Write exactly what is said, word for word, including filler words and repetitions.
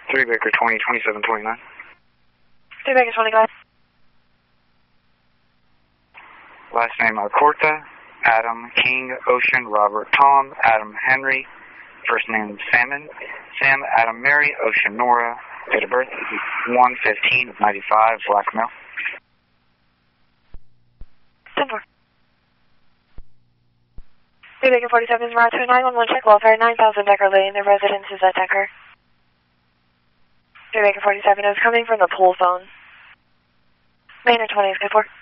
three Baker twenty, twenty-seven twenty-nine. three Baker twenty-nine. Last name Alcorta, Adam, King, Ocean, Robert, Tom, Adam, Henry. First name Salmon, Sam, Adam, Mary, Ocean, Nora. Date of birth one fifteen of ninety-five, black male. ten four. three Baker forty-seven is Route two nine one one, check welfare, nine thousand Decker Lane. The residence is at Decker. three Baker forty-seven is coming from the pool phone. Maynard twenty is good for.